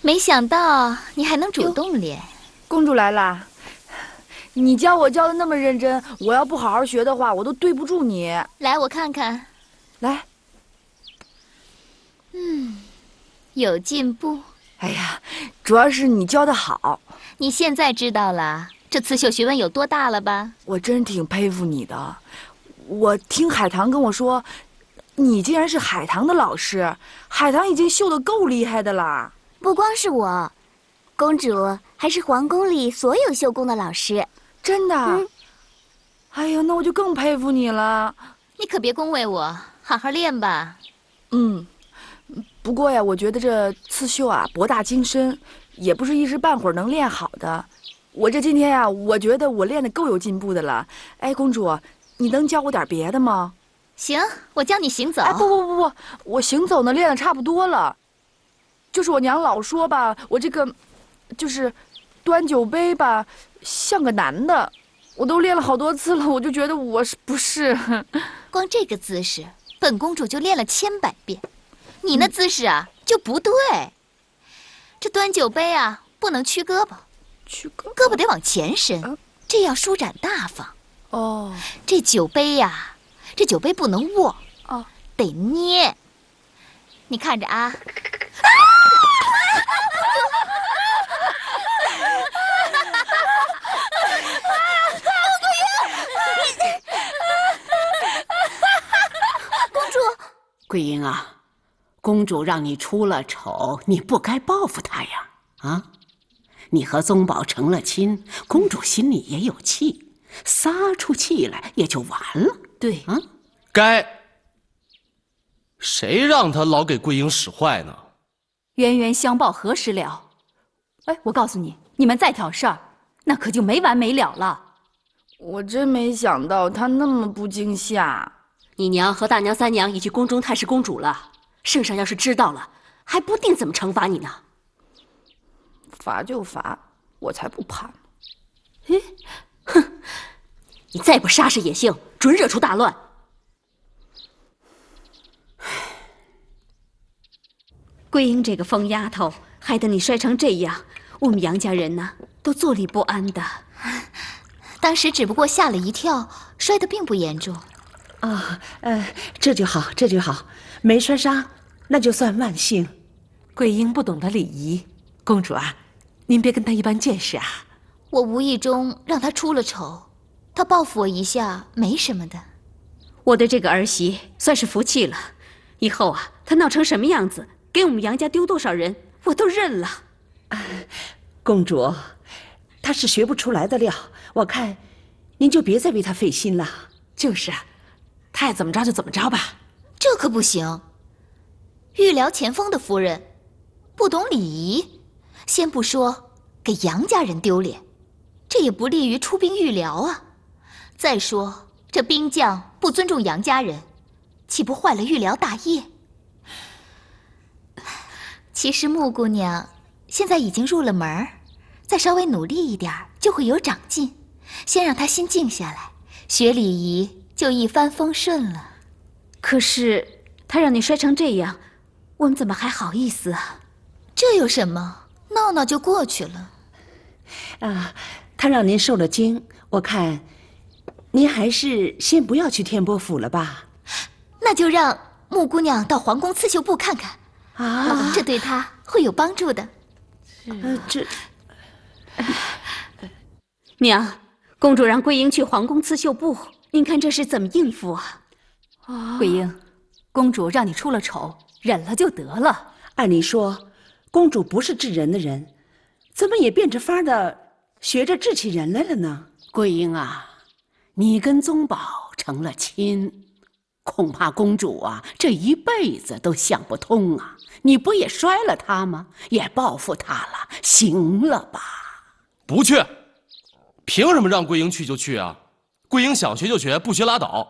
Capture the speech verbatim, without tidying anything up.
没想到你还能主动练。 公主来啦！你教我教的那么认真，我要不好好学的话，我都对不住你。 来，我看看。 来。 嗯，有进步。 哎呀，主要是你教的好。 你现在知道了这刺绣学问有多大了吧？ 我真挺佩服你的。我听海棠跟我说，你竟然是海棠的老师。海棠已经绣得够厉害的啦。 不光是我，公主还是皇宫里所有绣工的老师。 真的？ 嗯。 哎呀，那我就更佩服你了。 你可别恭维我，好好练吧。 嗯，不过呀，我觉得这刺绣啊博大精深，也不是一时半会儿能练好的。我这今天呀，我觉得我练得够有进步的了。哎，公主，你能教我点别的吗？ 行，我教你行走。 哎，不不不不，我行走呢练得差不多了。就是我娘老说吧，我这个，就是端酒杯吧，像个男的。我都练了好多次了，我就觉得我是不是？ 光这个姿势，本公主就练了千百遍。你那姿势啊、嗯、就不对。这端酒杯啊，不能屈胳膊， 屈胳胳膊得往前伸，嗯、这样舒展大方。 哦， 这酒杯呀、啊，这酒杯不能握， 哦， 得捏。你看着啊。啊桂英啊，公主让你出了丑，你不该报复她呀！啊，你和宗保成了亲，公主心里也有气，撒出气来也就完了。 对啊， 该。谁让他老给桂英使坏呢？ 冤冤相报何时了？哎，我告诉你，你们再挑事儿，那可就没完没了了。 我真没想到他那么不惊吓。 你娘和大娘、三娘已去宫中探视公主了，圣上要是知道了，还不定怎么惩罚你呢。 罚就罚，我才不怕呢。 哎，哼！你再不杀死野性，准惹出大乱。桂英这个疯丫头，害得你摔成这样，我们杨家人呢，都坐立不安的。 当时只不过吓了一跳，摔得并不严重。 啊，呃，这就好，这就好，没摔伤，那就算万幸。 桂英不懂得礼仪，公主啊，您别跟她一般见识啊。 我无意中让她出了丑，她报复我一下，没什么的。 我对这个儿媳算是服气了，以后啊，她闹成什么样子，给我们杨家丢多少人，我都认了。 啊，公主，她是学不出来的料，我看您就别再为她费心了。 就是啊。他爱怎么着就怎么着吧， 这可不行。御寮前锋的夫人不懂礼仪，先不说给杨家人丢脸，这也不利于出兵御寮啊。再说这兵将不尊重杨家人，岂不坏了御寮大业？其实穆姑娘现在已经入了门，再稍微努力一点就会有长进。先让她心静下来，学礼仪。就一帆风顺了。 可是他让你摔成这样，我们怎么还好意思啊？ 这有什么？闹闹就过去了。 啊，他让您受了惊，我看您还是先不要去天波府了吧。 那就让穆姑娘到皇宫刺绣部看看啊， 这对她会有帮助的。 呃，这娘，公主让桂英去皇宫刺绣部。您看这是怎么应付啊？ 啊，桂英，公主让你出了丑，忍了就得了。 按理说，公主不是治人的人，怎么也变着法的学着治起人来了呢？桂英啊，你跟宗保成了亲，恐怕公主啊这一辈子都想不通啊！你不也摔了他吗？也报复他了，行了吧？ 不去，凭什么让桂英去就去啊？桂英想学就学，不学拉倒。